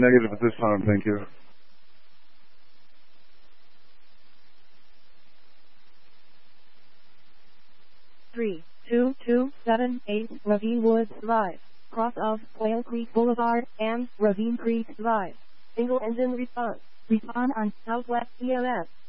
negative at this time, thank you. 3278 Ravine Woods Drive, cross of Quail Creek Boulevard and Ravine Creek Drive. Single engine response. Respond on Southwest EMS.